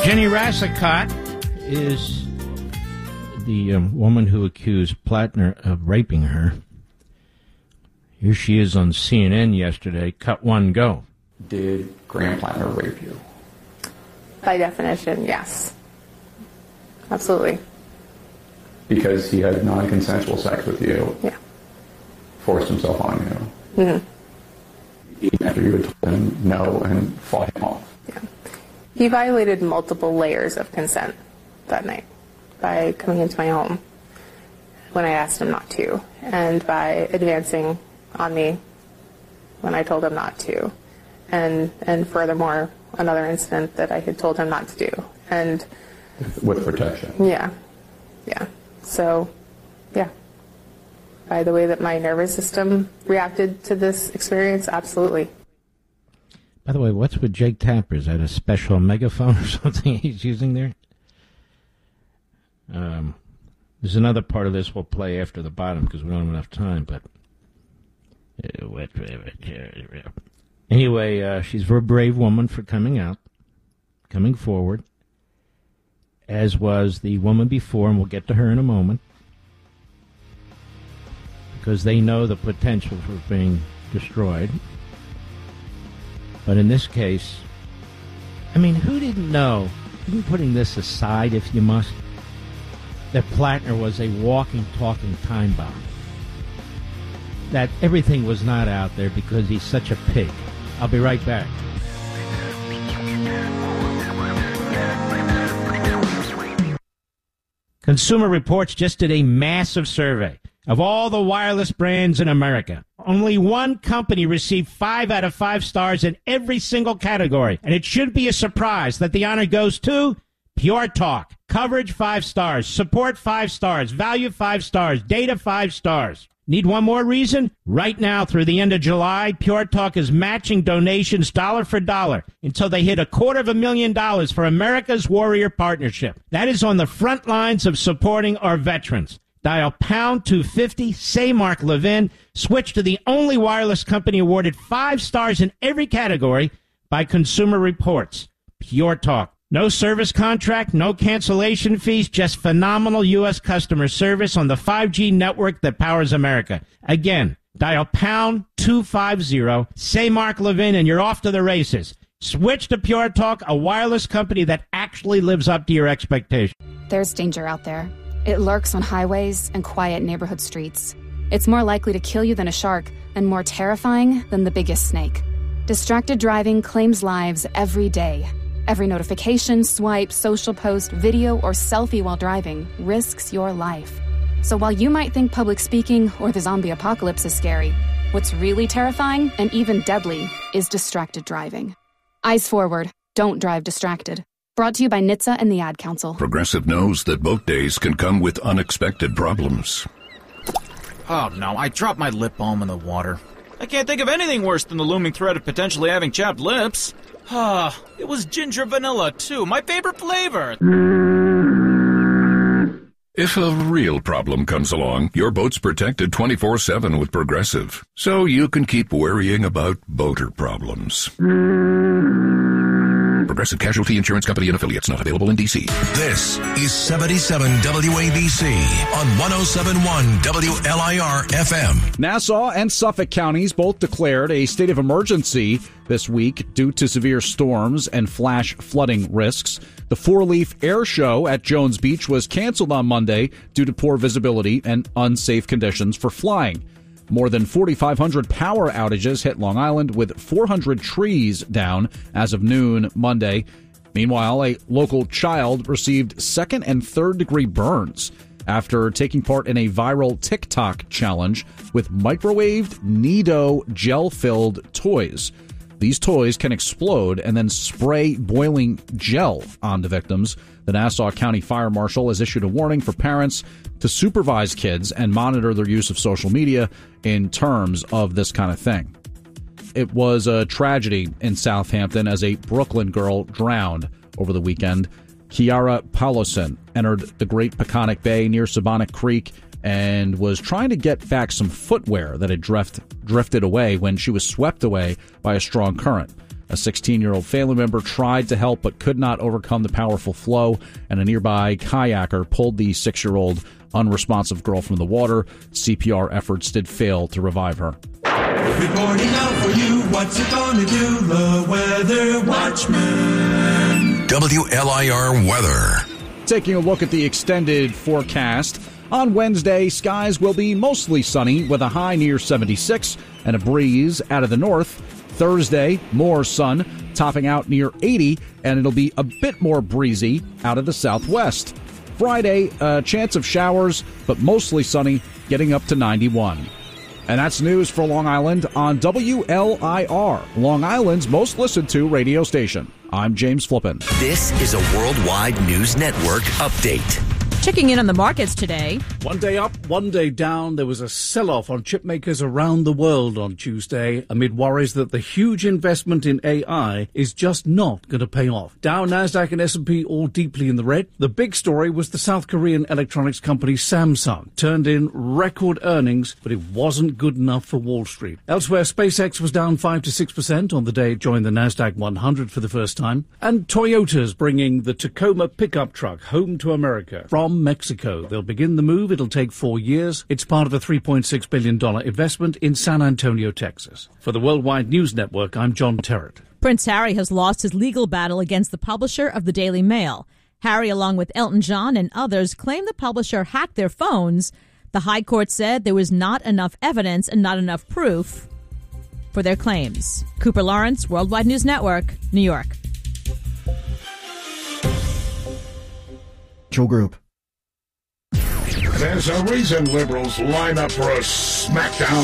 Jenny Rassicott is the woman who accused Plattner of raping her. Here she is on CNN yesterday. Cut one, go. Did Graham Plattner rape you? By definition, yes. Absolutely. Because he had non-consensual sex with you? Yeah. Forced himself on you? Mm-hmm. Even after you had told him no and fought him off? Yeah. He violated multiple layers of consent that night by coming into my home when I asked him not to, and by advancing on me when I told him not to, and furthermore, another incident that I had told him not to do. And with protection? Yeah. So, yeah. By the way that my nervous system reacted to this experience, absolutely. By the way, what's with Jake Tapper? Is that a special megaphone or something he's using there? There's another part of this we'll play after the bottom because we don't have enough time, but anyway, she's a brave woman for coming out, coming forward, as was the woman before, and we'll get to her in a moment, because they know the potential for being destroyed. But in this case, I mean, who didn't know, even putting this aside if you must, that Plattner was a walking, talking time bomb? That everything was not out there because he's such a pig. I'll be right back. Consumer Reports just did a massive survey of all the wireless brands in America. Only one company received 5 out of 5 stars in every single category. And it should be a surprise that the honor goes to Pure Talk. Coverage 5 stars, support 5 stars, value 5 stars, data 5 stars. Need one more reason? Right now, through the end of July, Pure Talk is matching donations dollar for dollar until they hit $250,000 for America's Warrior Partnership. That is on the front lines of supporting our veterans. Dial pound 250, say Mark Levin, switch to the only wireless company awarded 5 stars in every category by Consumer Reports. Pure Talk. No service contract, no cancellation fees, just phenomenal U.S. customer service on the 5G network that powers America. Again, dial pound 250, say Mark Levin, and you're off to the races. Switch to Pure Talk, a wireless company that actually lives up to your expectations. There's danger out there. It lurks on highways and quiet neighborhood streets. It's more likely to kill you than a shark and more terrifying than the biggest snake. Distracted driving claims lives every day. Every notification, swipe, social post, video, or selfie while driving risks your life. So while you might think public speaking or the zombie apocalypse is scary, what's really terrifying and even deadly is distracted driving. Eyes forward. Don't drive distracted. Brought to you by NHTSA and the Ad Council. Progressive knows that boat days can come with unexpected problems. Oh no, I dropped my lip balm in the water. I can't think of anything worse than the looming threat of potentially having chapped lips. It was ginger vanilla, too. My favorite flavor. If a real problem comes along, your boat's protected 24/7 with Progressive, so you can keep worrying about boater problems. Progressive Casualty Insurance Company and Affiliates, not available in D.C. This is 77 WABC on 107.1 WLIR-FM. Nassau and Suffolk counties both declared a state of emergency this week due to severe storms and flash flooding risks. The four-leaf air show at Jones Beach was canceled on Monday due to poor visibility and unsafe conditions for flying. More than 4,500 power outages hit Long Island, with 400 trees down as of noon Monday. Meanwhile, a local child received second and third degree burns after taking part in a viral TikTok challenge with microwaved Nido gel-filled toys. These toys can explode and then spray boiling gel on the victims. The Nassau County Fire Marshal has issued a warning for parents to supervise kids and monitor their use of social media in terms of this kind of thing. It was a tragedy in Southampton as a Brooklyn girl drowned over the weekend. Kiara Paulson entered the Great Peconic Bay near Sabonic Creek and was trying to get back some footwear that had drifted away when she was swept away by a strong current. A 16-year-old family member tried to help but could not overcome the powerful flow, and a nearby kayaker pulled the 6-year-old unresponsive girl from the water. CPR efforts did fail to revive her. Reporting out for you, what's it gonna do? The Weather Watchman. WLIR weather. Taking a look at the extended forecast. On Wednesday, skies will be mostly sunny with a high near 76 and a breeze out of the north. Thursday, more sun, topping out near 80, and it'll be a bit more breezy out of the southwest. Friday, a chance of showers, but mostly sunny, getting up to 91. And that's news for Long Island on WLIR, Long Island's most listened to radio station. I'm James Flippin. This is a Worldwide News Network update. Checking in on the markets today. One day up, one day down. There was a sell-off on chip makers around the world on Tuesday amid worries that the huge investment in AI is just not going to pay off. Dow, Nasdaq, and S&P all deeply in the red. The big story was the South Korean electronics company Samsung turned in record earnings, but it wasn't good enough for Wall Street. Elsewhere, SpaceX was down 5 to 6% on the day it joined the Nasdaq 100 for the first time. And Toyota's bringing the Tacoma pickup truck home to America from Mexico. They'll begin the move. It'll take 4 years. It's part of a $3.6 billion investment in San Antonio, Texas. For the Worldwide News Network, I'm John Terrett. Prince Harry has lost his legal battle against the publisher of the Daily Mail. Harry, along with Elton John and others, claim the publisher hacked their phones. The High Court said there was not enough evidence and not enough proof for their claims. Cooper Lawrence, Worldwide News Network, New York. Joe Group. There's a reason liberals line up for a smackdown